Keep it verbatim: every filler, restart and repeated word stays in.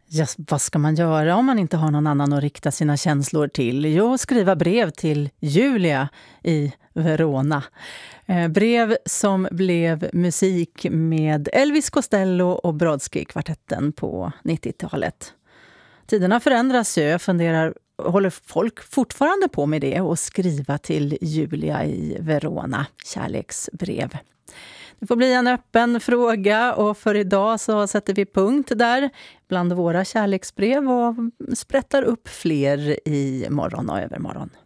Ja, vad ska man göra om man inte har någon annan att rikta sina känslor till? Jo, skriva brev till Julia i Verona. Eh, brev som blev musik med Elvis Costello och Brodsky-kvartetten på nittiotalet. Tiderna förändras ju. Jag funderar, håller folk fortfarande på med det och skriva till Julia i Verona? Kärleksbrev. Det får bli en öppen fråga och för idag så sätter vi punkt där bland våra kärleksbrev och sprättar upp fler i morgon och övermorgon.